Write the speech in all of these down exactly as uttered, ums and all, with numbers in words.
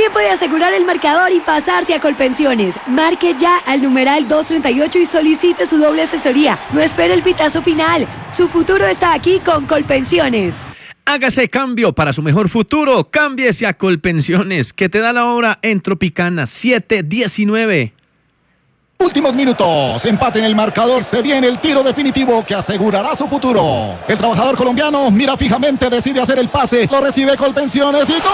tiempo de asegurar el marcador y pasarse a Colpensiones. Marque ya al numeral doscientos treinta y ocho y solicite su doble asesoría. No espere el pitazo final. Su futuro está aquí con Colpensiones. Hágase cambio para su mejor futuro. Cámbiese a Colpensiones, que te da la hora en Tropicana siete diecinueve. Últimos minutos, empate en el marcador, se viene el tiro definitivo que asegurará su futuro. El trabajador colombiano mira fijamente, decide hacer el pase, lo recibe Colpensiones y ¡gol!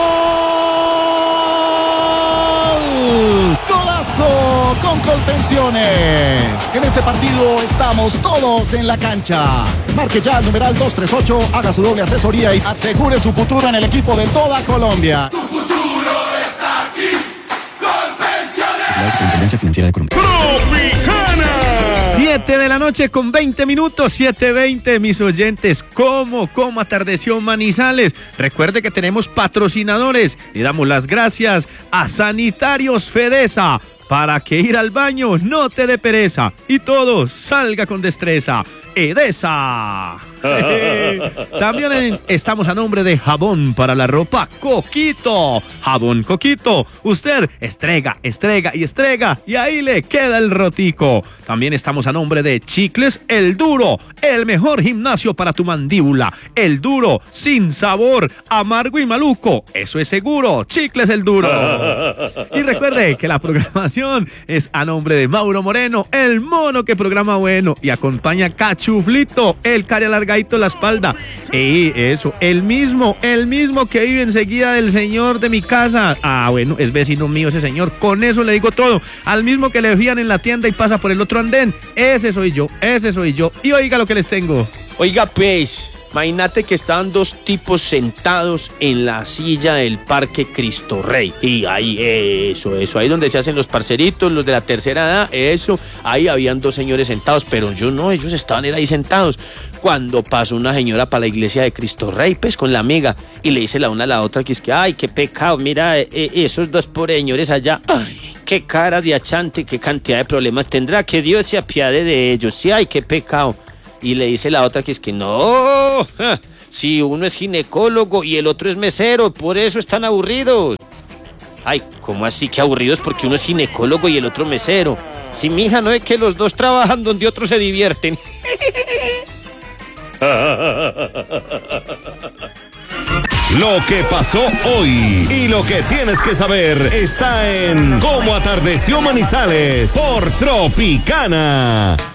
¡Golazo con Colpensiones! En este partido estamos todos en la cancha. Marque ya el numeral doscientos treinta y ocho, haga su doble asesoría y asegure su futuro en el equipo de toda Colombia. Tu futuro está aquí. Colpensiones. La Superintendencia Financiera de Colombia. ¡Tropicana! siete de la noche con veinte minutos, siete veinte, mis oyentes. ¿Cómo, cómo atardeció Manizales? Recuerde que tenemos patrocinadores. Le damos las gracias a Sanitarios Fedesa, para que ir al baño no te dé pereza y todo salga con destreza. Edesa. También en, estamos a nombre de Jabón para la ropa Coquito. Jabón Coquito. Usted estrega, estrega y estrega y ahí le queda el rotico. También estamos a nombre de Chicles El Duro, el mejor gimnasio para tu mandíbula. El Duro, sin sabor, amargo y maluco. Eso es seguro. Chicles El Duro. Y recuerde que la programación es a nombre de Mauro Moreno, el mono que programa bueno y acompaña Cachuflito, el cari alargadito la espalda. Y eso, el mismo, el mismo que vive enseguida del señor de mi casa. Ah, bueno, es vecino mío ese señor. Con eso le digo todo. Al mismo que le fían en la tienda y pasa por el otro andén. Ese soy yo, ese soy yo. Y oiga lo que les tengo. Oiga, pues, imagínate que estaban dos tipos sentados en la silla del Parque Cristo Rey. Y ahí, eso, eso, ahí donde se hacen los parceritos, los de la tercera edad, eso. Ahí habían dos señores sentados, pero yo no, ellos estaban ahí sentados. Cuando pasó una señora para la iglesia de Cristo Rey, pues con la amiga, y le dice la una a la otra que es que, ay, qué pecado, mira, eh, esos dos pobres señores allá, ay, qué cara de achante, qué cantidad de problemas tendrá, que Dios se apiade de ellos, sí, ay, qué pecado. Y le dice la otra que es que no, si uno es ginecólogo y el otro es mesero, por eso están aburridos. Ay, ¿cómo así que aburridos? Porque uno es ginecólogo y el otro mesero. Si mija, no es que los dos trabajan donde otros se divierten. Lo que pasó hoy y lo que tienes que saber está en Cómo atardeció Manizales por Tropicana.